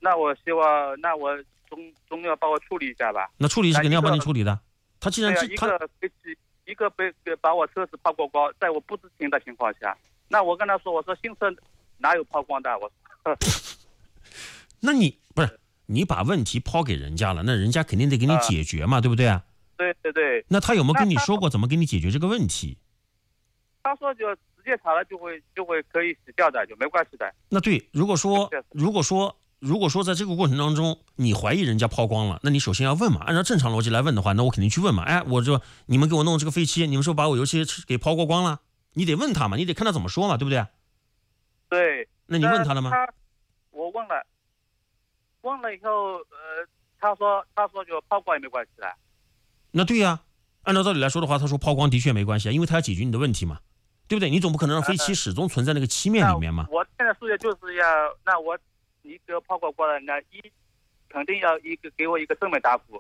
那我希望，那我总要帮我处理一下吧。 那处理是肯定要帮你处理的。他既然一个被把我车子抛光光，在我不知情的情况下，那我跟他说，我说新车哪有抛光的？我说， 那你不是你把问题抛给人家了，那人家肯定得给你解决嘛，对不对啊？ 对对对。 那他有没有跟你说过怎么给你解决这个问题？ 他说就直接查了就会可以洗掉的，就没关系的。 那对，如果说在这个过程当中你怀疑人家抛光了，那你首先要问嘛，按照正常逻辑来问的话，那我肯定去问嘛。哎，你们给我弄这个废气，你们说把我油漆给抛光了，你得问他嘛，你得看他怎么说嘛，对不对？ 对。 那你问他了吗？ 我问了以后，他说就抛光也没关系的。 那对呀，按照道理来说的话，他说抛光的确没关系，因为他要解决你的问题嘛，对不对？你总不可能让废气始终存在那个漆面里面嘛。 我现在诉求就是你给我抛光了，那肯定要给我一个正面答复。